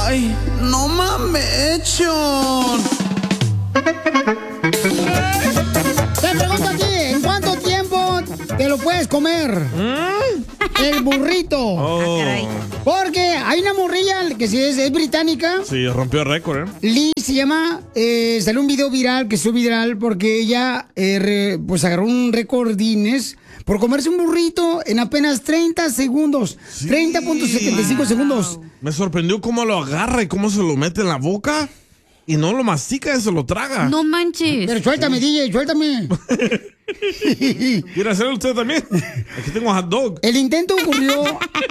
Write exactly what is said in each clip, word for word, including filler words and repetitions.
Ay, no mames. Te pregunto a ti, ¿en cuánto tiempo te lo puedes comer? ¿Mm? El burrito. Oh. Porque hay una morrilla que sí es, es británica. Sí, rompió récord, ¿eh? Lee se llama, eh, salió un video viral que es viral porque ella eh, re, pues agarró un récord Guinness por comerse un burrito en apenas treinta segundos. Sí. treinta punto setenta y cinco wow. segundos. Me sorprendió cómo lo agarra y cómo se lo mete en la boca. Y no lo mastica y se lo traga. No manches. Pero suéltame, D J, suéltame. ¿Quiere hacerlo usted también? Aquí tengo hot dog. El intento ocurrió...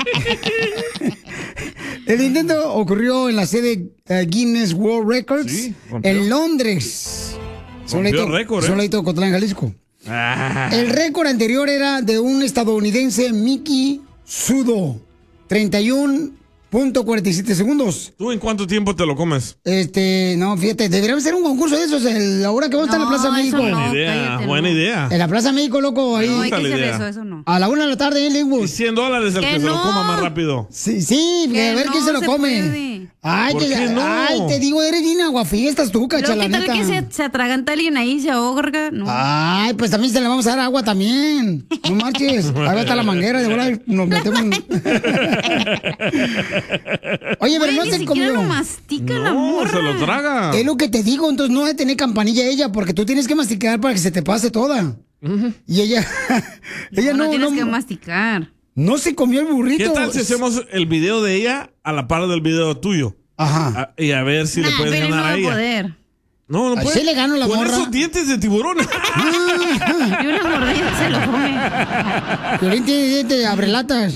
El intento ocurrió en la sede uh, Guinness World Records, sí, en Londres. Rompió récord, ¿eh? Solito Cotlán, Jalisco. Ah. El récord anterior era de un estadounidense, Mickey Sudo. treinta y uno punto cuarenta y siete segundos. ¿Tú en cuánto tiempo te lo comes? Este, no, fíjate, deberíamos hacer un concurso de esos el, ahora que vamos no, a estar en la Plaza México. Buena no, idea, cállate, buena no. idea. En la Plaza México, loco, ahí. No, hay que hacer eso, eso no. A la una de la tarde en Linwood. Y cien dólares el que, que no. se lo coma más rápido. Sí, sí, a ver no quién se lo se come. Puede. Ay, ¿Por te, qué no? ay, te digo, eres bien aguafiestas tú, cachalaneta. ¿Qué tal que se, se atraganta alguien ahí y se ahoga? No. Ay, pues también se le vamos a dar agua también. No marches. Ahí está la manguera, de verdad nos metemos en... Oye, pero no se comió. Lo mastica no, la morra. Se lo traga. Es lo que te digo, entonces no debe tener campanilla ella, porque tú tienes que masticar para que se te pase toda. Uh-huh. Y ella... ella no, no, no tienes no, que masticar. No se comió el burrito. ¿Qué tal si hacemos el video de ella a la par del video tuyo? Ajá. A, y a ver si nah, le puedes ganar no a ella. Poder. No, no puede. Así le gano la Con morra. esos dientes de tiburón. Y una mordida se lo come. Piolín tiene dientes de abrelatas.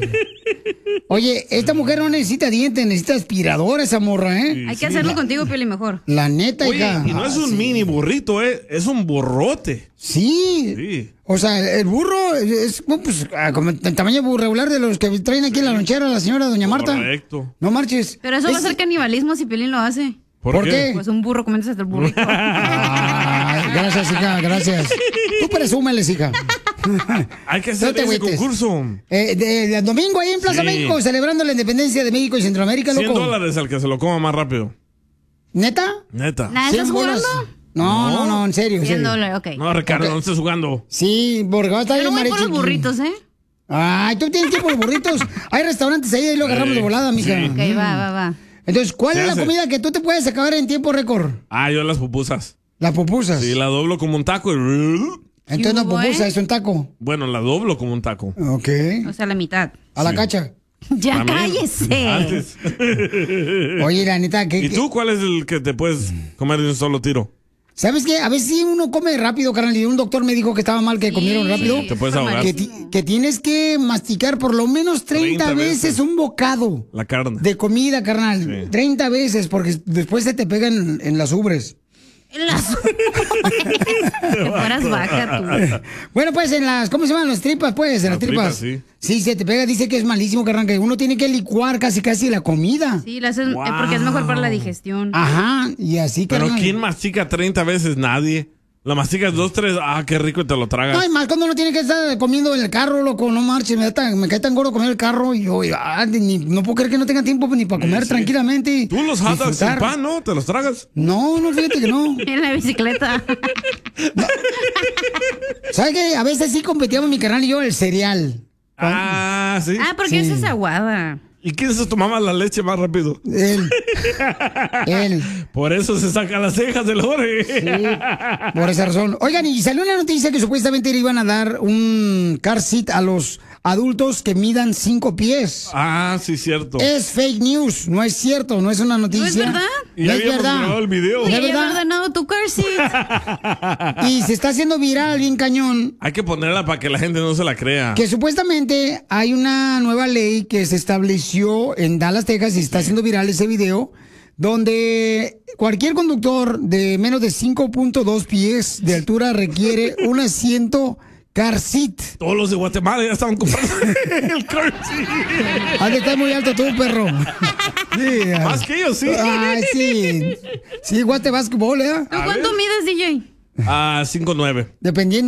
Oye, esta mujer no necesita dientes, necesita aspiradora esa morra, ¿eh? Sí, Hay que sí, hacerlo la, contigo, Piolín, mejor. La neta, Oye, hija. Y no ah, es un sí. mini burrito, ¿eh? Es un burrote. Sí. Sí. O sea, el burro es pues, como el tamaño regular de los que traen aquí en la lonchera la señora doña Marta. Correcto. No marches. Pero eso es... va a ser canibalismo si Piolín lo hace. ¿Por, ¿Por qué? qué? Pues un burro comiéndose hasta el burrito. Ay, gracias, hija, gracias. Tú presúmeles, hija. Hay que hacer ese concurso. Eh, de, de, domingo ahí en Plaza sí. México, celebrando la independencia de México y Centroamérica, loco. cien dólares al que se lo coma más rápido. ¿Neta? Neta. ¿Nada estás jugando? No, no, no, en serio. cien dólares, ok. No, Ricardo, okay. no estés jugando. Sí, porque va a estar Yo no bien voy por los burritos, ¿eh? Ay, tú tienes tiempo de burritos. Hay restaurantes ahí y lo agarramos sí. de volada, mija. Sí. Ok, va, va, va. Entonces, ¿cuál es la comida que tú te puedes acabar en tiempo récord? Ah, yo las pupusas. ¿Las pupusas? Sí, la doblo como un taco. Entonces una pupusa es un taco. Bueno, la doblo como un taco. Ok. O sea, la mitad. A la sí. cacha. Ya cállese. Antes. Oye, la neta, ¿qué? ¿Y tú cuál es el que te puedes comer de un solo tiro? ¿Sabes qué? A veces sí uno come rápido, carnal. Y un doctor me dijo que estaba mal que sí, comieron rápido. Te puedes ahogar. Que, que tienes que masticar por lo menos treinta, treinta veces, veces un bocado. La carne. De comida, carnal. Sí. treinta veces, porque después se te pegan en las ubres. En las Te fueras vaca, tú. Bueno, pues en las, ¿cómo se llaman? Las tripas, pues, en las, las tripas. tripas. Sí. sí, se te pega, dice que es malísimo, carnal, que uno tiene que licuar casi casi la comida. Sí, la haces, wow. porque es mejor para la digestión. Ajá, y así, Pero carnal. ¿quién mastica treinta veces? Nadie. La masticas dos, tres, ah, qué rico y te lo tragas. No, y más cuando uno tiene que estar comiendo en el carro, loco, no marches, me, tan, me cae tan gordo comer el carro y yo, ah, ni, no puedo creer que no tenga tiempo ni para comer sí, sí. tranquilamente. Tú los jatas sin pan, ¿no? ¿Te los tragas? No, no, fíjate que no. En la bicicleta. No. ¿Sabes qué? A veces sí competíamos mi canal y yo el cereal. Ah, sí. Ah, porque sí. eso es aguada. ¿Y quién se tomaba la leche más rápido? Él. Él. Por eso se saca las cejas del Jorge. Sí, por esa razón. Oigan, y salió una noticia que supuestamente le iban a dar un car seat a los adultos que midan cinco pies. Ah, sí, cierto. Es fake news, no es cierto, no es una noticia. ¿No es verdad? Y ya habíamos grabado el video. ¿No es verdad? ordenado tu car seat. Y se está haciendo viral bien cañón. Hay que ponerla para que la gente no se la crea. Que supuestamente hay una nueva ley que se estableció en Dallas, Texas, y está haciendo viral ese video, donde cualquier conductor de menos de cinco punto dos pies de altura requiere un asiento car seat. Todos los de Guatemala ya estaban comprando el car seat. Has de estar muy alto tú, perro. Sí, más que yo, sí. Ay, sí. Sí, guate básquetbol, ¿eh? ¿Tú cuánto mides, D J? Ah, cinco nueve. Dependiendo.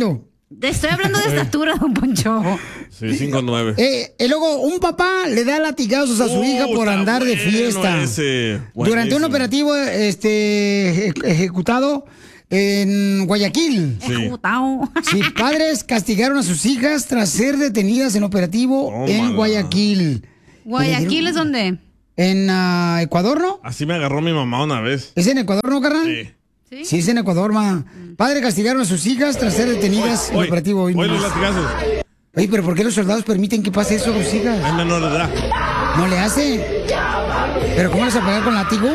Te estoy hablando de estatura, don Poncho. Sí, cinco nueve. Eh, y luego, un papá le da latigazos a su Uh, hija por está andar de bueno fiesta. ese. Durante un Buenísimo. operativo este, eje- ejecutado en Guayaquil. Sí. Ejecutado. Sí, padres castigaron a sus hijas tras ser detenidas en operativo Tómala. en Guayaquil. ¿Guayaquil es donde? En ah, Ecuador, ¿no? Así me agarró mi mamá una vez. ¿Es en Ecuador, no, carnal? Sí. ¿Sí? Sí, es en Ecuador, ma. Padres castigaron a sus hijas tras ser detenidas en Hoy, operativo. hoy Hoy los nomás. latigazos. Oye, pero ¿por qué los soldados permiten que pase eso a sus hijas? Es menor de edad. ¿No le hace? ¿Pero cómo les va a pegar con látigo?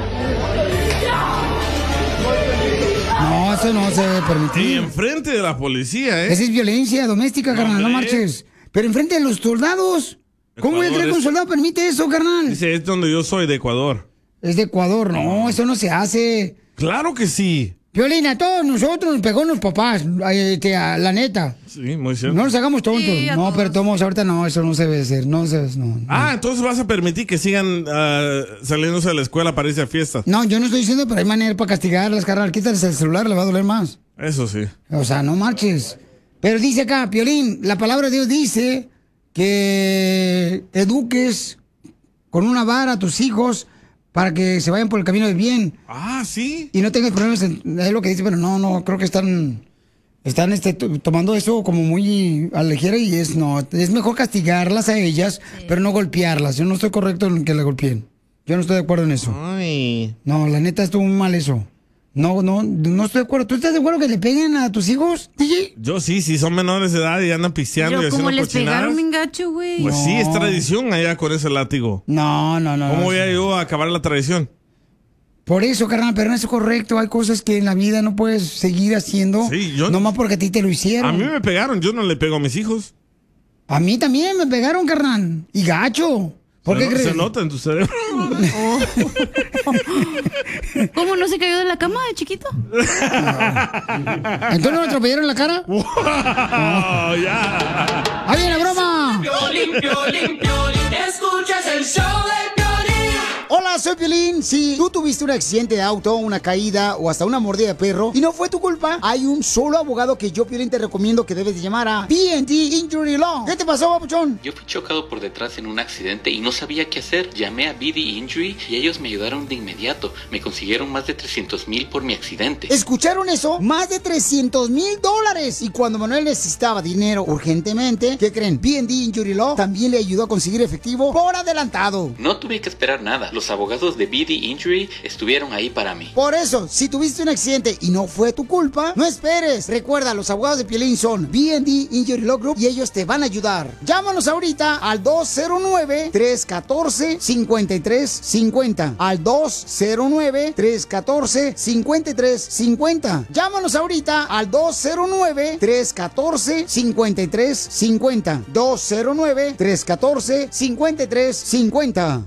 No, eso no se debe Y permitir. enfrente de la policía, ¿eh? Esa es violencia doméstica, carnal, no hombre. marches. Pero enfrente de los soldados. ¿Cómo voy a Ecuador creer que un es- soldado permite eso, carnal? Dice, es donde yo soy, de Ecuador. Es de Ecuador, no, eso no se hace. Claro que sí. Violina, a todos nosotros nos pegó los papás, ay, este, a la neta. Sí, muy cierto. No nos hagamos tontos. Sí, a no, todos. pero tomos ahorita no, eso no se debe hacer. No se no, no. Ah, entonces vas a permitir que sigan ah, saliéndose de la escuela para irse a fiestas. No, yo no estoy diciendo, pero hay manera para castigarlas, carnal. Quítales el celular, le va a doler más. Eso sí. O sea, no marches. Pero dice acá, Piolín, la palabra de Dios dice que eduques con una vara a tus hijos para que se vayan por el camino del bien Ah, sí. y no tengas problemas. En, es lo que dice, pero no, no, creo que están, están este, to- tomando eso como muy a la ligera y es no, es mejor castigarlas a ellas, pero no golpearlas. Yo no estoy correcto en que la golpeen. Yo no estoy de acuerdo en eso. Ay. No, la neta estuvo muy mal eso. No, no, no estoy de acuerdo. ¿Tú estás de acuerdo que le peguen a tus hijos, D J? Yo sí, sí, son menores de edad y andan pisteando y Pero haciendo como les cochinadas. pegaron bien gacho, güey. Pues sí, es No. tradición allá con ese látigo. No, no, no. ¿Cómo no, voy sí. a yo a acabar la tradición? Por eso, carnal, pero no es correcto. Hay cosas que en la vida no puedes seguir haciendo. Sí, yo- Nomás porque a ti te lo hicieron. A mí me pegaron, yo no le pego a mis hijos. A mí también me pegaron, carnal. Y gacho. ¿Por se, qué no- crees? se nota en tu cerebro. ¿Cómo no se cayó de la cama de chiquito? ¿Entonces no me atropellaron en la cara? Oh, ya. ¡Ahí viene la broma! Piolín, Piolín, Piolín, escuchas el show de Piolín. Hola, soy Piolín. Si tú tuviste un accidente de auto, una caída o hasta una mordida de perro y no fue tu culpa, hay un solo abogado que yo, Piolín, te recomiendo que debes de llamar a B and D Injury Law. ¿Qué te pasó, papuchón? Yo fui chocado por detrás en un accidente y no sabía qué hacer. Llamé a B D Injury y ellos me ayudaron de inmediato. Me consiguieron más de trescientos mil por mi accidente. ¿Escucharon eso? Más de trescientos mil dólares. Y cuando Manuel necesitaba dinero urgentemente, ¿qué creen? B and D Injury Law también le ayudó a conseguir efectivo por adelantado. No tuve que esperar nada. Los abogados de B D Injury estuvieron ahí para mí. Por eso, si tuviste un accidente y no fue tu culpa, no esperes. Recuerda, los abogados de Piolín son B and D Injury Law Group y ellos te van a ayudar. Llámanos ahorita al dos cero nueve, tres uno cuatro, cinco tres cinco cero. Al dos cero nueve, tres uno cuatro, cinco tres cinco cero. Llámanos ahorita al dos cero nueve, tres uno cuatro, cinco tres cinco cero. dos cero nueve, tres uno cuatro, cinco tres cinco cero.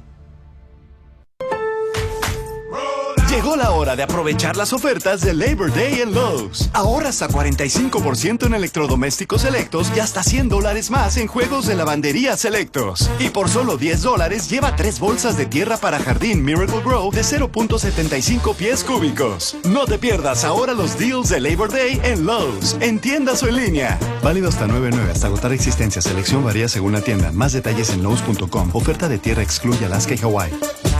Llegó la hora de aprovechar las ofertas de Labor Day en Lowe's. Ahorra hasta cuarenta y cinco por ciento en electrodomésticos selectos y hasta cien dólares más en juegos de lavandería selectos. Y por solo diez dólares lleva tres bolsas de tierra para jardín Miracle Grow de cero punto setenta y cinco pies cúbicos. No te pierdas ahora los deals de Labor Day en Lowe's, en tiendas o en línea. Válido hasta nueve nueve hasta agotar existencia. Selección varía según la tienda. Más detalles en Lowe's punto com. Oferta de tierra excluye Alaska y Hawái.